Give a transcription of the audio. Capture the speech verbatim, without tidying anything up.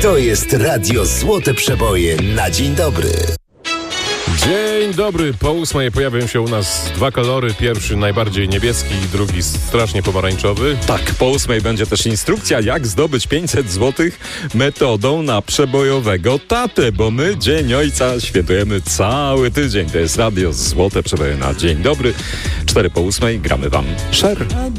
To jest Radio Złote Przeboje na dzień dobry. Dzień dobry, po ósmej pojawią się u nas dwa kolory. Pierwszy najbardziej niebieski, drugi strasznie pomarańczowy. Tak, po ósmej będzie też instrukcja, jak zdobyć pięćset złotych metodą na przebojowego tatę, bo my Dzień Ojca świętujemy cały tydzień. To jest Radio Złote Przeboje na dzień dobry. Cztery po ósmej gramy wam Sher.